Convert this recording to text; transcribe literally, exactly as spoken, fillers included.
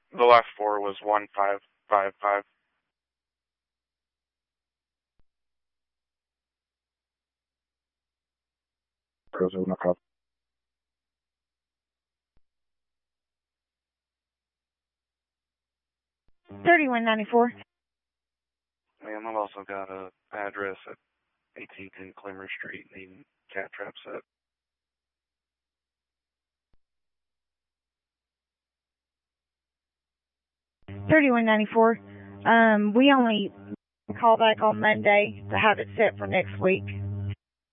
The last four was one five five five. Cruiser, no cop. thirty-one ninety-four. Ma'am, I've also got a address at eighteen ten Clemmer Street needing cat trap set. thirty-one ninety-four. Um, we only call back on Monday to have it set for next week.